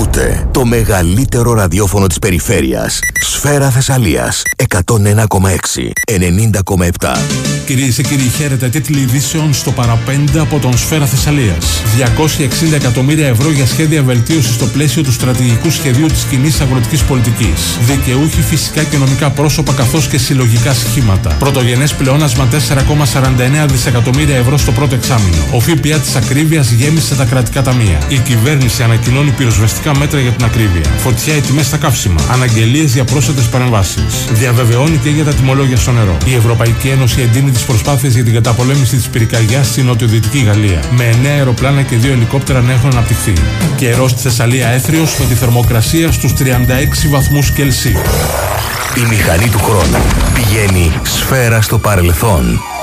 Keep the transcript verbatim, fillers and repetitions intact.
Ακούτε το μεγαλύτερο ραδιόφωνο της περιφέρειας. Σφαίρα Θεσσαλίας εκατόν ένα κόμμα έξι, ενενήντα κόμμα επτά. Κυρίες και κύριοι, χαίρετε. Τίτλοι ειδήσεων στο παραπέντε από τον Σφαίρα Θεσσαλίας. διακόσια εξήντα εκατομμύρια ευρώ για σχέδια βελτίωσης στο πλαίσιο του στρατηγικού σχεδίου της κοινής αγροτικής πολιτικής. Δικαιούχοι φυσικά και νομικά πρόσωπα καθώς και συλλογικά σχήματα. Πρωτογενές πλεόνασμα τέσσερα κόμμα σαράντα εννέα δισεκατομμύρια ευρώ στο πρώτο εξάμηνο. Ο ΦΠΑ της ακρίβειας γέμισε τα κρατικά ταμεία. Η κυβέρνηση ανακοινώνει πυροσβεστικά μέτρα για την ακρίβεια. Φωτιά οι τιμές στα καύσιμα. Αναγγελίες για πρόσθετες παρεμβάσεις. Διαβεβαιώνει και για τα τιμολόγια στο νερό. Η Ευρωπαϊκή Ένωση εντείνει τις προσπάθειες για την καταπολέμηση της πυρκαγιάς στη νοτιοδυτική Γαλλία. Με εννέα αεροπλάνα και δύο ελικόπτερα να έχουν αναπτυχθεί. Καιρός στη Θεσσαλία έθριος με τη θερμοκρασία στους τριάντα έξι βαθμούς Κελσίου. Η μηχανή του χρόνου πηγαίνει σφαίρα στο παρελθόν.